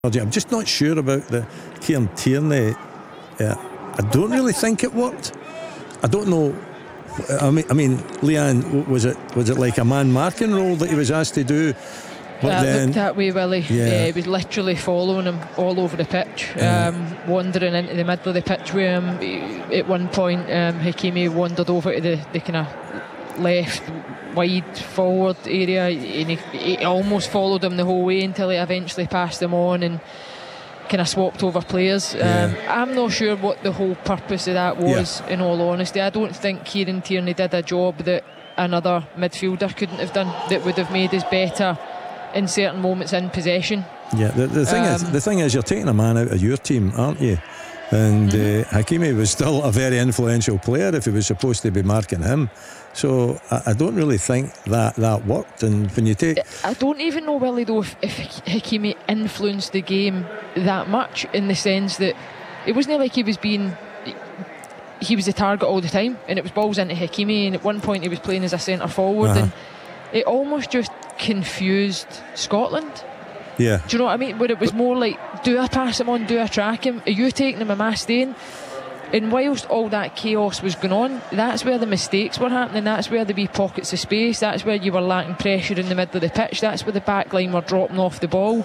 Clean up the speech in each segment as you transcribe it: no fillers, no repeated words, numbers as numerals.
I'm just not sure about the Kieran Tierney. I don't really think it worked. I don't know. I mean, Leanne, was it like a man marking role that he was asked to do? But then, looked that way, Willie. Yeah, he was literally following him all over the pitch, wandering into the middle of the pitch with him. At one point, Hakimi wandered over to the kind of left wide forward area, and he almost followed him the whole way until he eventually passed him on and kind of swapped over players. I'm not sure what the whole purpose of that was, in all honesty. I don't think Kieran Tierney did a job that another midfielder couldn't have done, that would have made us better in certain moments in possession. The thing is you're taking a man out of your team, aren't you? And Hakimi was still a very influential player if he was supposed to be marking him. So I don't really think that worked. And when you take, I don't even know, Willie, though, if Hakimi influenced the game that much, in the sense that it wasn't like he was the target all the time, and it was balls into Hakimi, and at one point he was playing as a centre forward, and it almost just confused Scotland. Yeah. Do you know what I mean? Where it was more like, do I pass him on, do I track him, are you taking him, am I staying? And whilst all that chaos was going on, that's where the mistakes were happening, that's where the wee pockets of space, that's where you were lacking pressure in the middle of the pitch, that's where the back line were dropping off the ball.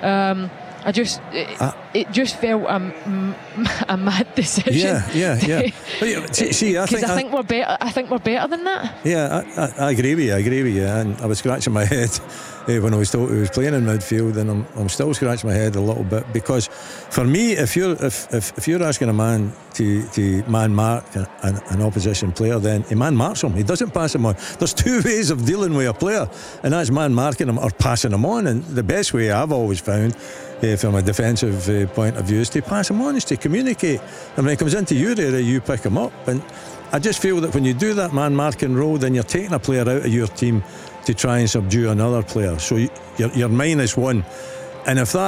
It just felt a mad decision. Yeah. Because I think we're better. I think we're better than that. Yeah, I agree with you. And I was scratching my head when I was told he was playing in midfield, and I'm still scratching my head a little bit, because for me, if you're asking a man to man mark an opposition player, then he man marks him. He doesn't pass him on. There's two ways of dealing with a player, and that's man marking him or passing him on. And the best way I've always found, from a defensive point of view, is to pass him on, is to communicate. And when he comes into your area, you pick him up. And I just feel that when you do that man marking role, then you're taking a player out of your team to try and subdue another player. So you're -1. And if that